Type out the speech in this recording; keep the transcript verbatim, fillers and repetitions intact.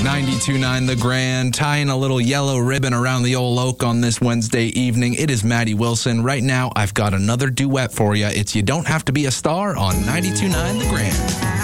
ninety-two point nine The Grand, tying a little yellow ribbon around the old oak on this Wednesday evening. It is Maddie Wilson. Right now, I've got another duet for you. It's You Don't Have to Be a Star on ninety-two point nine The Grand.